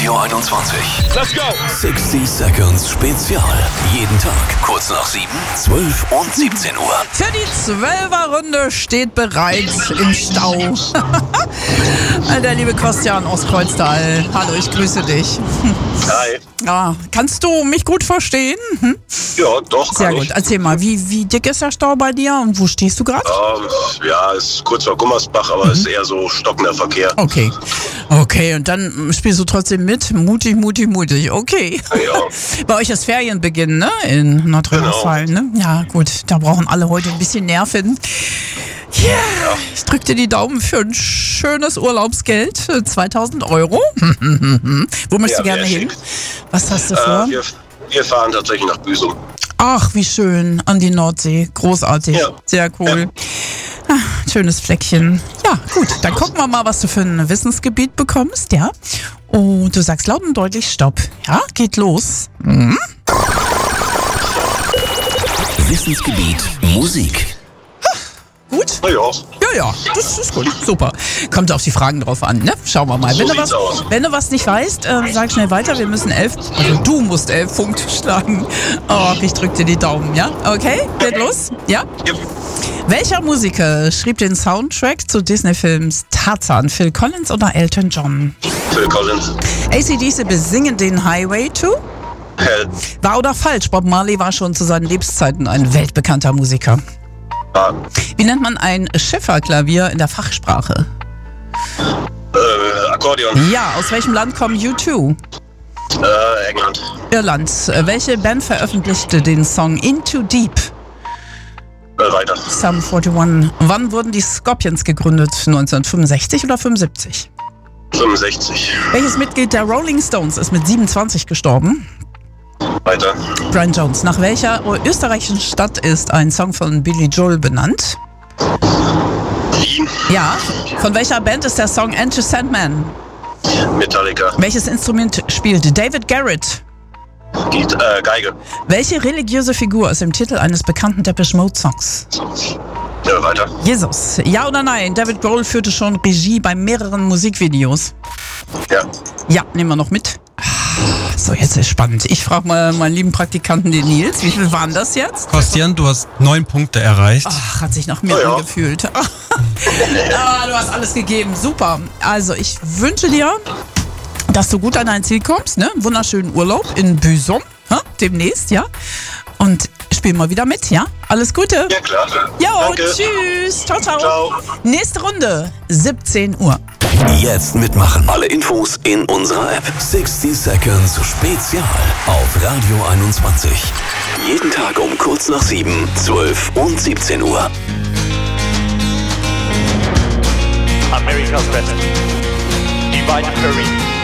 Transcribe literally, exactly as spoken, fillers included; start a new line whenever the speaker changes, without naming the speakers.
Radio einundzwanzig.
Let's go!
sixty Seconds Spezial. Jeden Tag kurz nach sieben, zwölf und siebzehn Uhr.
Für die Zwölferrunde steht bereits im Stau der liebe Christian aus Kreuztal. Hallo, ich grüße dich.
Hi.
Ja, kannst du mich gut verstehen? Hm?
Ja, doch, kann
Sehr
ich.
gut. Erzähl mal, wie, wie dick ist der Stau bei dir und wo stehst du gerade?
Ähm, ja, ist kurz vor Gummersbach, aber ist eher so stockender Verkehr.
Okay. Okay, und dann spielst du trotzdem mit? Mutig, mutig, mutig. Okay.
Ja.
Bei euch ist Ferienbeginn, ne? In Nordrhein-Westfalen, ne? Ja, gut. Da brauchen alle heute ein bisschen Nerven. Yeah. Ja, ich drück dir die Daumen für ein schönes Urlaubsgeld. zweitausend Euro. Wo möchtest
Ja,
du gerne
wär
hin?
schick.
Was hast du vor?
Äh, wir, wir fahren tatsächlich nach Büsum.
Ach, wie schön. An die Nordsee. Großartig.
Ja.
Sehr cool. Ah, schönes Fleckchen. Ja, gut. Dann gucken wir mal, was du für ein Wissensgebiet bekommst, ja? Und du sagst laut und deutlich Stopp. Ja, geht los. Mhm.
Wissensgebiet Musik.
Gut?
Na ja,
Ja, ja, das ist gut. Super. Kommt auf die Fragen drauf an, ne? Schauen wir mal.
So
Wenn du,
sieht's
was,
aus.
wenn du was nicht weißt, äh, sag schnell weiter. Wir müssen elf, also du musst elf Punkte schlagen. Oh, ich drück dir die Daumen, ja? Okay, geht los? Ja?
Jupp.
Welcher Musiker schrieb den Soundtrack zu Disney-Films Tarzan? Phil Collins oder Elton John?
Phil Collins.
A C D C besingen den Highway to?
Hell.
Wahr oder falsch? Bob Marley war schon zu seinen Lebenszeiten ein weltbekannter Musiker.
Ah,
Wie nennt man ein Schifferklavier in der Fachsprache?
äh, Akkordeon.
Ja, aus welchem Land kommen U zwei?
Äh, England.
Irland. Äh, Welche Band veröffentlichte den Song Into Deep?
Äh, weiter.
Sum einundvierzig. Wann wurden die Scorpions gegründet? neunzehnhundertfünfundsechzig oder fünfundsiebzig?
fünfundsechzig.
Welches Mitglied der Rolling Stones ist mit siebenundzwanzig gestorben?
Weiter.
Brian Jones. Nach welcher österreichischen Stadt ist ein Song von Billy Joel benannt?
Wien.
Ja. Von welcher Band ist der Song Enter Sandman?
Metallica.
Welches Instrument spielt David Garrett?
Die, äh, Geige.
Welche religiöse Figur ist im Titel eines bekannten Depeche Mode Songs?
Ja, weiter.
Jesus. Ja oder nein? David Grohl führte schon Regie bei mehreren Musikvideos.
Ja.
Ja, nehmen wir noch mit. So, jetzt ist spannend. Ich frage mal meinen lieben Praktikanten, den Nils. Wie viel waren das jetzt?
Christian, du hast neun Punkte erreicht.
Ach, hat sich nach mir
Oh ja.
angefühlt. Ah, du hast alles gegeben. Super. Also, ich wünsche dir, dass du gut an dein Ziel kommst. Ne? Wunderschönen Urlaub in Büsum. Ha? Demnächst, ja. Und spiel mal wieder mit, ja? Alles Gute.
Ja, klar.
Jo,
Danke.
tschüss. Ciao, ciao.
Ciao.
Nächste Runde, siebzehn Uhr.
Jetzt mitmachen. Alle Infos in unserer App. sixty Seconds Spezial auf Radio einundzwanzig. Jeden Tag um kurz nach sieben, zwölf und siebzehn Uhr.
America's best. Divine Curry.